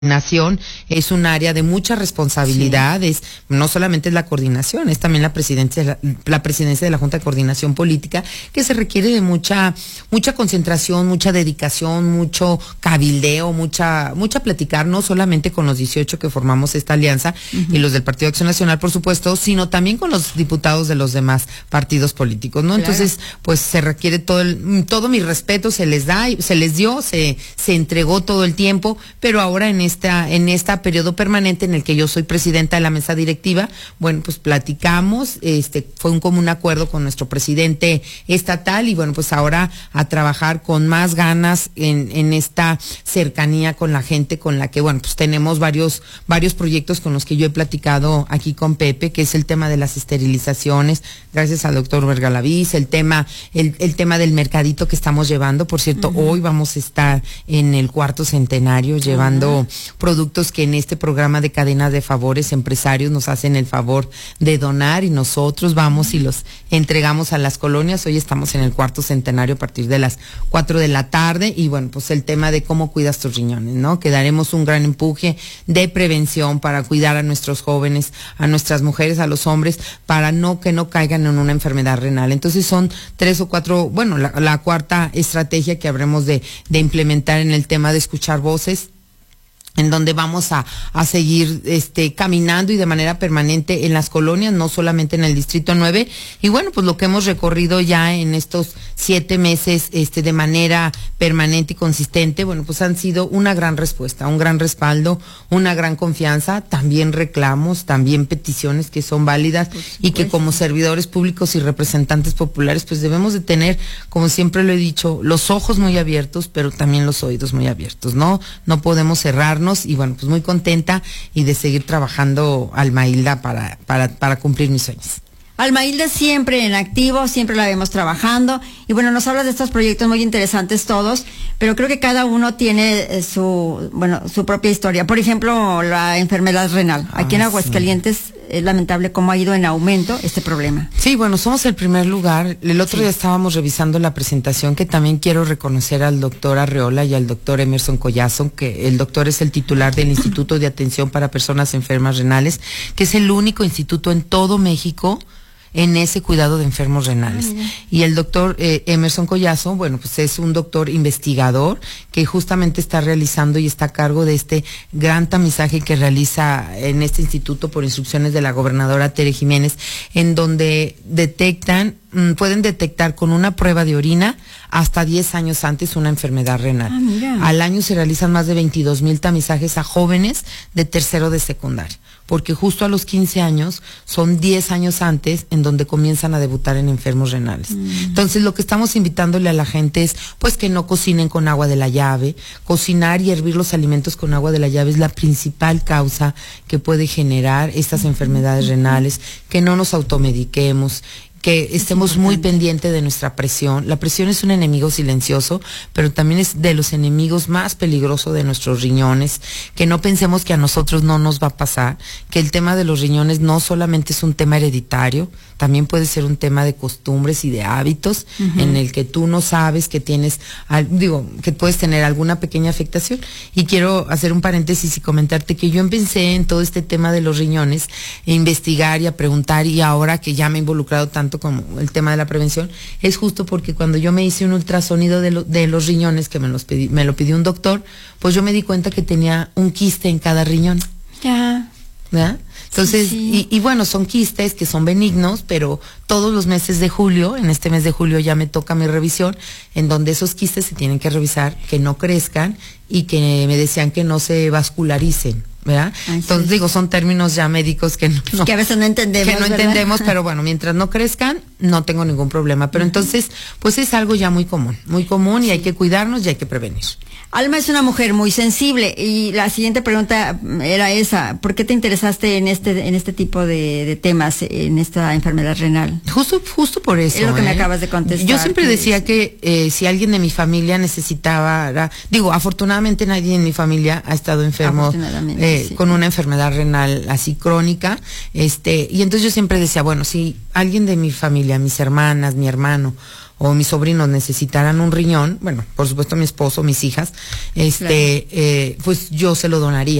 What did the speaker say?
Coordinación es un área de mucha responsabilidad, sí. No solamente es la coordinación, es también la presidencia de la Junta de Coordinación Política, que se requiere de mucha concentración, mucha dedicación, mucho cabildeo, mucha platicar, no solamente con los 18 que formamos esta alianza y los del Partido Acción Nacional, por supuesto, sino también con los diputados de los demás partidos políticos, ¿no? Claro. Entonces, pues se requiere todo mi respeto, se les dio, se entregó todo el tiempo, pero ahora en esta periodo permanente en el que yo soy presidenta de la mesa directiva, bueno, pues platicamos, fue un común acuerdo con nuestro presidente estatal y bueno, pues ahora a trabajar con más ganas en esta cercanía con la gente con la que, bueno, pues tenemos varios proyectos con los que yo he platicado aquí con Pepe, que es el tema de las esterilizaciones, gracias al doctor Vergalaviz, el tema del mercadito que estamos llevando, por cierto, hoy vamos a estar en el 4º centenario llevando productos que en este programa de cadenas de favores empresarios nos hacen el favor de donar y nosotros vamos y los entregamos a las colonias. Hoy estamos en el 4º centenario a partir de las 4 de la tarde y bueno, pues el tema de cómo cuidas tus riñones, ¿no? Que daremos un gran empuje de prevención para cuidar a nuestros jóvenes, a nuestras mujeres, a los hombres, para que no caigan en una enfermedad renal. Entonces son 3 o 4, bueno, la cuarta estrategia que habremos de implementar en el tema de escuchar voces, en donde vamos a seguir caminando y de manera permanente en las colonias, no solamente en el Distrito 9, y bueno, pues lo que hemos recorrido ya en estos 7 meses de manera permanente y consistente, bueno, pues han sido una gran respuesta, un gran respaldo, una gran confianza, también reclamos, también peticiones que son válidas y que como servidores públicos y representantes populares pues debemos de tener, como siempre lo he dicho, los ojos muy abiertos, pero también los oídos muy abiertos, no podemos cerrar. Y bueno, pues muy contenta y de seguir trabajando Alma Hilda para cumplir mis sueños. Alma Hilda siempre en activo, siempre la vemos trabajando y bueno, nos hablas de estos proyectos muy interesantes todos, pero creo que cada uno tiene su propia historia. Por ejemplo, la enfermedad renal. Aquí en Aguascalientes es lamentable cómo ha ido en aumento este problema. Sí, bueno, somos el primer lugar. El otro día estábamos revisando la presentación, que también quiero reconocer al doctor Arreola y al doctor Emerson Collazo, que el doctor es el titular del Instituto de Atención para Personas Enfermas Renales, que es el único instituto en todo México en ese cuidado de enfermos renales. Y el doctor Emerson Collazo, bueno, pues es un doctor investigador que justamente está realizando y está a cargo de este gran tamizaje que realiza en este instituto por instrucciones de la gobernadora Tere Jiménez, en donde pueden detectar con una prueba de orina hasta 10 años antes una enfermedad renal. Al año se realizan más de 22,000 tamizajes a jóvenes de tercero de secundaria, porque justo a los 15 años son 10 años antes en donde comienzan a debutar en enfermos renales. Entonces lo que estamos invitándole a la gente es pues que no cocinen con agua de la llave. Cocinar y hervir los alimentos con agua de la llave es la principal causa que puede generar estas enfermedades renales, que no nos automediquemos, que estemos muy pendientes de nuestra presión. La presión es un enemigo silencioso, pero también es de los enemigos más peligrosos de nuestros riñones, que no pensemos que a nosotros no nos va a pasar, que el tema de los riñones no solamente es un tema hereditario, también puede ser un tema de costumbres y de hábitos, en el que tú no sabes que que puedes tener alguna pequeña afectación. Y quiero hacer un paréntesis y comentarte que yo empecé en todo este tema de los riñones, a investigar y a preguntar, y ahora que ya me he involucrado tanto como el tema de la prevención, es justo porque cuando yo me hice un ultrasonido de los riñones, que me lo pidió un doctor, pues yo me di cuenta que tenía un quiste en cada riñón. ¿Verdad? Entonces, sí. Y bueno, son quistes que son benignos, pero todos los meses de julio, en este mes de julio ya me toca mi revisión, en donde esos quistes se tienen que revisar, que no crezcan y que me decían que no se vascularicen, ¿verdad? Entonces son términos ya médicos que a veces no entendemos. Que no entendemos, pero bueno, mientras no crezcan, no tengo ningún problema. Pero entonces, pues es algo ya muy común y hay que cuidarnos y hay que prevenir. Alma es una mujer muy sensible y la siguiente pregunta era esa: ¿por qué te interesaste en este tipo de temas, en esta enfermedad renal? Justo por eso. Es lo que me acabas de contestar. Yo siempre decía que si alguien de mi familia necesitaba, afortunadamente nadie en mi familia ha estado enfermo con una enfermedad renal así crónica, y entonces yo siempre decía, bueno, si alguien de mi familia, mis hermanas, mi hermano o mis sobrinos necesitaran un riñón, bueno, por supuesto mi esposo, mis hijas, pues yo se lo donaría.